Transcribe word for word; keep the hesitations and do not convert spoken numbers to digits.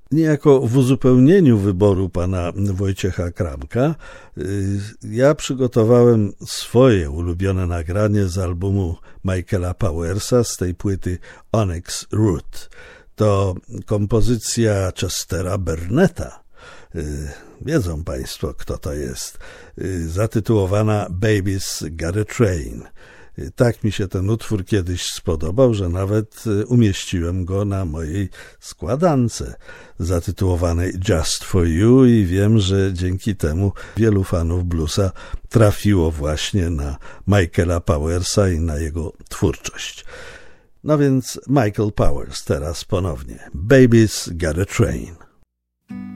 Niejako w uzupełnieniu wyboru pana Wojciecha Kramka ja przygotowałem swoje ulubione nagranie z albumu Michaela Powersa z tej płyty Onyx Root. To kompozycja Chestera Burnetta. Wiedzą państwo, kto to jest. Zatytułowana Baby's Got a Train. Tak mi się ten utwór kiedyś spodobał, że nawet umieściłem go na mojej składance zatytułowanej Just for You i wiem, że dzięki temu wielu fanów bluesa trafiło właśnie na Michaela Powersa i na jego twórczość. No więc Michael Powers teraz ponownie. Baby's Got a Train.